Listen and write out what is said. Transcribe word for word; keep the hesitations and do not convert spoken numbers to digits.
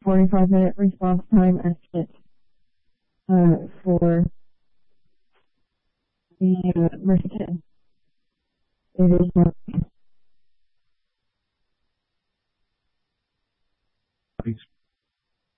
forty-five minute response time estimate uh, for the uh, Mercy ten. It is not. Thanks.